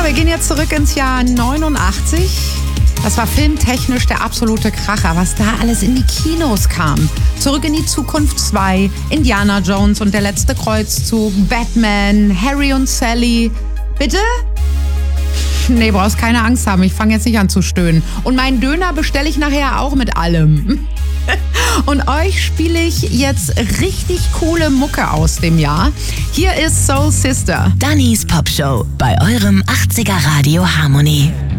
wir gehen jetzt zurück ins Jahr 89. Das war filmtechnisch der absolute Kracher, was da alles in die Kinos kam. Zurück in die Zukunft 2, Indiana Jones und der letzte Kreuzzug, Batman, Harry und Sally. Bitte? Nee, brauchst keine Angst haben, ich fange jetzt nicht an zu stöhnen. Und meinen Döner bestelle ich nachher auch mit allem. Und euch spiele ich jetzt richtig coole Mucke aus dem Jahr. Hier ist Soul Sister. Dannys Popshow bei eurem 80er Radio Harmony.